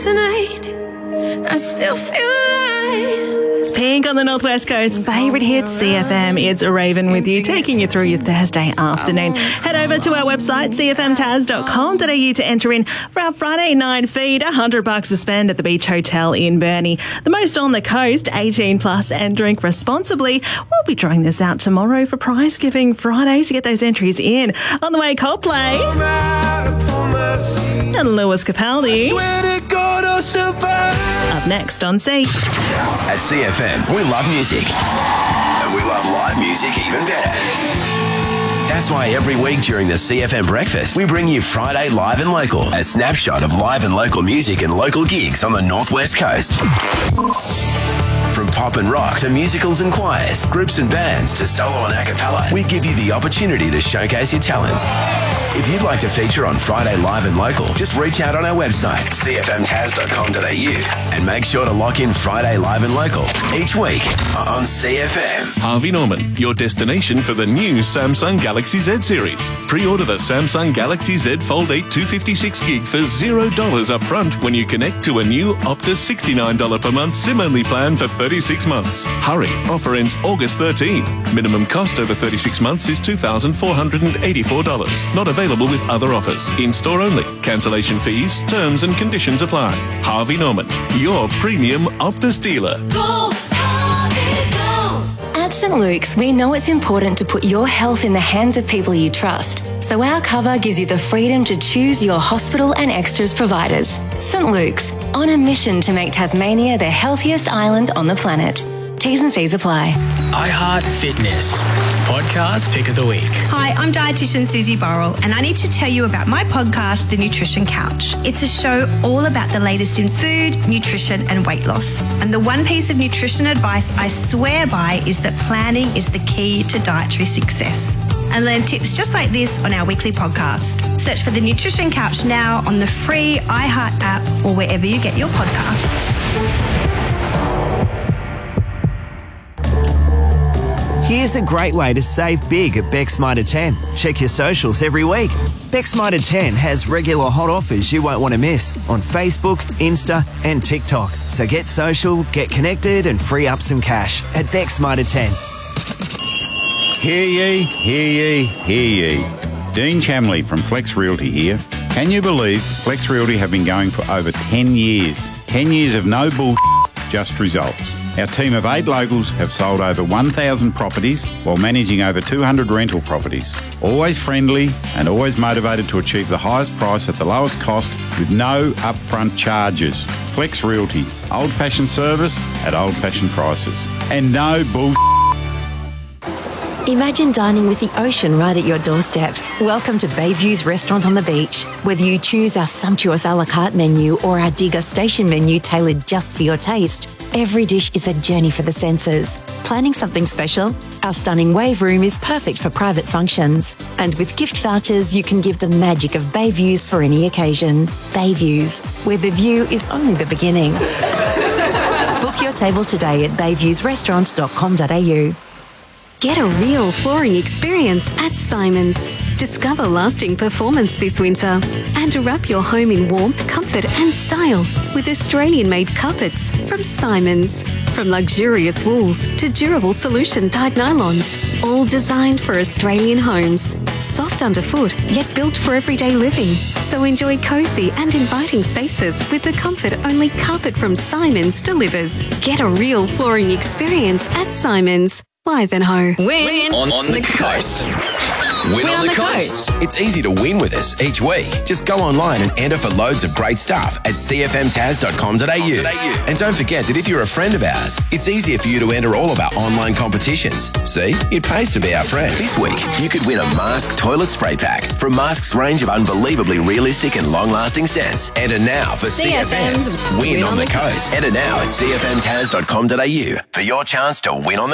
Tonight, I still feel alive. It's Pink on the Northwest Coast. Favourite hits, CFM. It's Raven with you, taking you through your Thursday afternoon. Head over to our website, cfmtaz.com.au, to enter in for our Friday night feed. $100 to spend at the Beach Hotel in Burnie. The most on the coast, 18 plus, and drink responsibly. We'll be drawing this out tomorrow for Prize Giving Friday, so get those entries in. On the way, Coldplay and Lewis Capaldi. Up next on C. At CFM, we love music. And we love live music even better. That's why every week during the CFM breakfast, we bring you Friday Live and Local, a snapshot of live and local music and local gigs on the Northwest Coast. From pop and rock to musicals and choirs, groups and bands to solo and a cappella, we give you the opportunity to showcase your talents. If you'd like to feature on Friday Live and Local, just reach out on our website, cfmtaz.com.au, and make sure to lock in Friday Live and Local each week on CFM. Harvey Norman, your destination for the new Samsung Galaxy Z series. Pre-order the Samsung Galaxy Z Fold 8 256 gig for $0 up front when you connect to a new Optus $69 per month SIM-only plan for 36 months. Hurry, offer ends August 13. Minimum cost over 36 months is $2,484. Not available with other offers. In-store only. Cancellation fees, terms and conditions apply. Harvey Norman, your premium Optus dealer. Go, Harvey, go. At St. Luke's, we know it's important to put your health in the hands of people you trust. So our cover gives you the freedom to choose your hospital and extras providers. St. Luke's, on a mission to make Tasmania the healthiest island on the planet. T's and C's apply. iHeart Fitness, podcast pick of the week. Hi, I'm dietitian Susie Burrell, and I need to tell you about my podcast, The Nutrition Couch. It's a show all about the latest in food, nutrition, and weight loss. And the one piece of nutrition advice I swear by is that planning is the key to dietary success. And learn tips just like this on our weekly podcast. Search for The Nutrition Couch now on the free iHeart app or wherever you get your podcasts. Here's a great way to save big at Beck's Mitre 10. Check your socials every week. Beck's Mitre 10 has regular hot offers you won't want to miss on Facebook, Insta and TikTok. So get social, get connected and free up some cash at Beck's Mitre 10. Hear ye, hear ye, hear ye. Dean Chamley from Flex Realty here. Can you believe Flex Realty have been going for over 10 years? 10 years of no bullshit, just results. Our team of 8 locals have sold over 1,000 properties while managing over 200 rental properties. Always friendly and always motivated to achieve the highest price at the lowest cost with no upfront charges. Flex Realty, old-fashioned service at old-fashioned prices. And no bullshit. Imagine dining with the ocean right at your doorstep. Welcome to Bayview's Restaurant on the Beach. Whether you choose our sumptuous a la carte menu or our degustation menu tailored just for your taste, every dish is a journey for the senses. Planning something special? Our stunning wave room is perfect for private functions. And with gift vouchers, you can give the magic of Bayviews for any occasion. Bayviews, where the view is only the beginning. Book your table today at bayviewsrestaurant.com.au. Get a real flooring experience at Simons. Discover lasting performance this winter and wrap your home in warmth, comfort and style with Australian-made carpets from Simons. From luxurious wools to durable solution-dyed nylons, all designed for Australian homes. Soft underfoot, yet built for everyday living. So enjoy cosy and inviting spaces with the comfort only carpet from Simons delivers. Get a real flooring experience at Simons. Live and Ho. Win on the coast. Win on the coast. It's easy to win with us each week. Just go online and enter for loads of great stuff at cfmtaz.com.au. And don't forget that if you're a friend of ours, it's easier for you to enter all of our online competitions. See, it pays to be our friend. This week, you could win a Mask toilet spray pack from Mask's range of unbelievably realistic and long-lasting scents. Enter now for CFM's Win on the Coast. Enter now at cfmtaz.com.au for your chance to win on the